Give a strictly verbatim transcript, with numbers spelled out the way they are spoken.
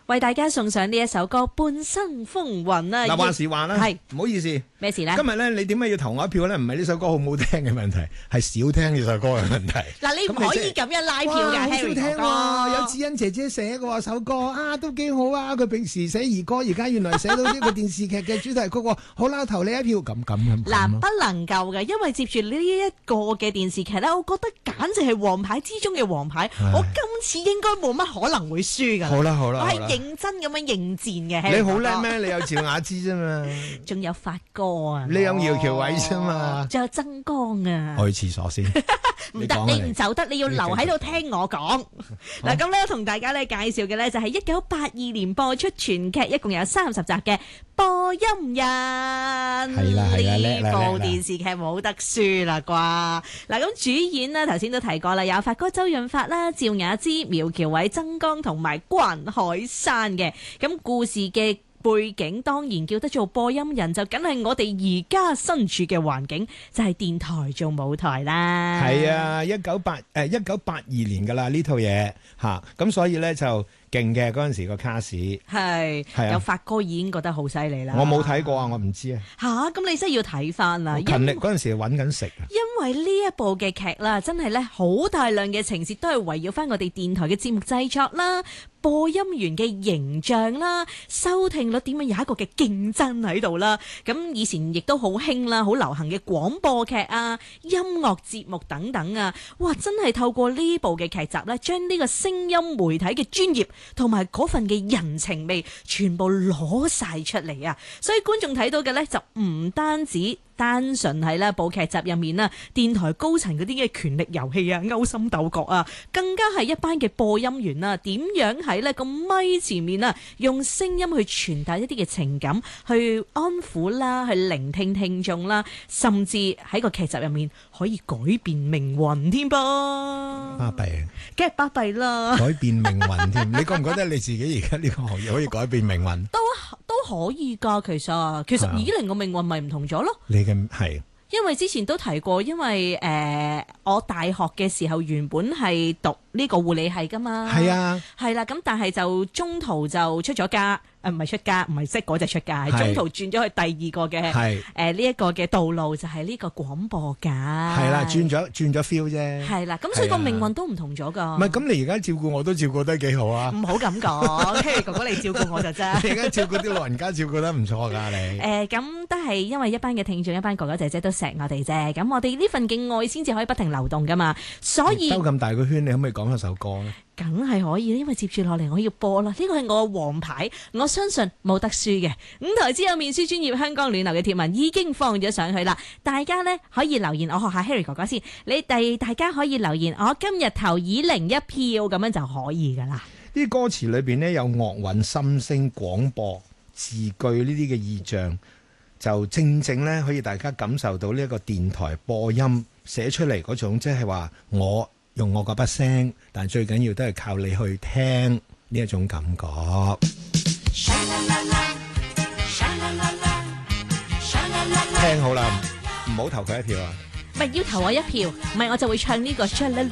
為大家送上呢一首歌《半生風雲》啊！ 嗱，話時話啦，係唔好意思， 咩事咧？ 今日咧，你點解要投我一票咧？唔係呢首歌好唔好聽嘅問題，係少聽呢首歌嘅問題。 嗱，你唔可以咁樣拉票㗎， 好少 Harry 聽哥哥。 喎，有智恩姐姐寫嘅首歌啊，都幾好啊！佢平時寫兒歌，而家原來寫到呢個電視劇嘅主題曲喎，好啦，投你一票，咁咁咁。 嗱，不能夠嘅，因為接住呢一個嘅電視劇咧，我覺得簡直係王牌之中嘅王牌。我今次應該冇乜可能會輸㗎。 好啦好啦， 我係認真咁樣應戰嘅。 你好叻咩？你有趙雅芝啫嘛， 仲有發哥啊， 你有姚喬偉啫嘛， 仲有曾江啊。 我去廁所先， 唔得，你唔走得，你要留喺度聽我講。嗱，咁咧同大家咧介紹嘅咧就係一九八二年播出全劇，一共有三十集嘅《播音人》。 係啦係啦， 呢部電視劇冇得輸啦啩。嗱，咁主演呢頭先都提過啦，有發哥周潤發啦、趙雅芝、苗僑偉、曾江同埋關海山嘅。咁故事嘅背景當然叫得做播音人，就梗係我哋而家身處嘅環境，就係電台做舞台啦。 係啊，一九八誒一九八二年噶啦呢套嘢吓，咁所以咧就勁嘅嗰陣時個卡士係係啊， 有發哥已經覺得好犀利啦。 我冇睇過啊，我唔知啊。 吓，咁你真係要睇翻啦。 勤力嗰陣時揾緊食啊。 因為呢一部嘅劇啦，真係咧好大量嘅情節都係圍繞翻我哋電台嘅節目製作啦。播音員嘅形象啦，收聽率點樣有一個嘅競爭喺度啦。咁以前亦都好興啦，好流行嘅廣播劇啊、音樂節目等等啊，哇！真係透過呢部嘅劇集咧，將呢個聲音媒體嘅專業同埋嗰份嘅人情味，全部攞晒出嚟啊！所以觀眾睇到嘅咧，就唔單止單純係啦，部劇集入面啦，電台高層嗰啲嘅權力遊戲啊、勾心鬥角啊，更加係一班嘅播音員啊，點樣喺呢個咪前面啊，用聲音去傳達一啲嘅情感，去安撫啦，去聆聽聽眾啦，甚至喺個劇集入面可以改變命運添噃。 巴閉， 梗係巴閉啦！ 改變命運添，你覺唔覺得你自己而家呢個行業可以改變命運？ 都都可以㗎，其實其實以玲個命運咪唔同咗咯。 你嘅係。 因為之前都提過，因為誒、呃、我大學嘅時候原本係讀呢個護理系噶嘛， 係啊， 係啦，咁但係就中途就出咗家，誒唔係出家，唔係識嗰隻出家，係中途轉咗去第二個嘅誒呢一個嘅道路，就係、是、呢個廣播㗎。係啦， 轉咗轉咗 feel 啫。 係啦，咁所以個命運都唔同咗㗎。 唔係，咁你而家照顧我都照顧得幾好啊？唔好咁講，Harry 哥哥你照顧我就啫。 你而家照顧啲老人家照顧得唔錯㗎，你。 誒咁都係因為一班嘅聽眾，一班哥哥姐姐都錫我哋啫。咁我哋呢份嘅愛先至可以不停流動㗎嘛。所以兜咁大個圈，你可唔可以講一首歌咧？ 梗係可以，因為接住落嚟我要播啦，呢個係我嘅王牌，我相信冇得輸嘅。五台之友面書專頁香港暖流嘅貼文已經放咗上去啦，大家呢可以留言，我學下 Harry 哥哥先，你哋大家可以留言，我今日投以零一票咁樣就可以噶啦。 啲歌詞裏邊呢，有樂韻、心聲、廣播、字句呢啲嘅意象，就正正呢可以大家感受到呢一個電台播音寫出嚟嗰種，即係話我用我嗰把聲，但最緊要都係靠你去聽呢一種感覺。聽好啦，唔好投佢一票啊！ 唔係要投我一票，唔係我就會唱呢個。